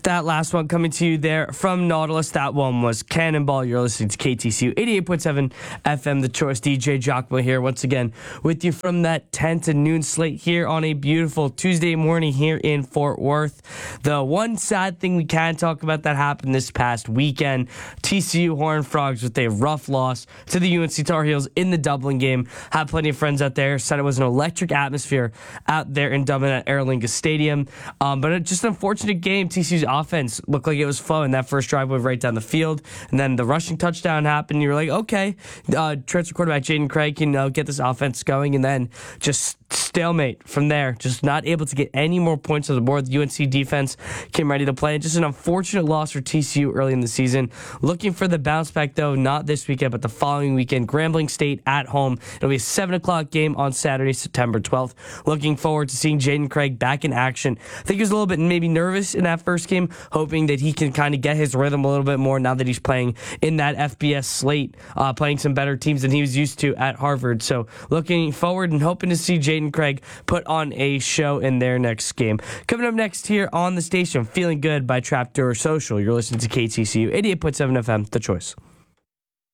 That last one coming to you there from Nautilus. That one was Cannonball. You're listening to KTCU 88.7 FM, The Choice. DJ Giacomo here once again with you from that 10 to noon slate here on a beautiful Tuesday morning here in Fort Worth. The one sad thing we can talk about that happened this past weekend, TCU Horned Frogs with a rough loss to the UNC Tar Heels in the Dublin game. Had plenty of friends out there, said it was an electric atmosphere out there in Dublin at Aer Lingus Stadium. But just an unfortunate game. TCU's offense looked like it was flowing. That first drive went right down the field, and then the rushing touchdown happened. You were like, okay, transfer quarterback Jaden Craig can get this offense going, and then just stalemate from there. Just not able to get any more points on the board. The UNC defense came ready to play. Just an unfortunate loss for TCU early in the season. Looking for the bounce back, though, not this weekend, but the following weekend. Grambling State at home. It'll be a 7 o'clock game on Saturday, September 12th. Looking forward to seeing Jaden Craig back in action. I think he was a little bit maybe nervous in that first game, hoping that he can kind of get his rhythm a little bit more now that he's playing in that FBS slate, playing some better teams than he was used to at Harvard. So looking forward and hoping to see Jaden Craig put on a show in their next game. Coming up next here on the station, Feeling Good by Trapdoor Social. You're listening to KTCU 88.7 FM, The Choice.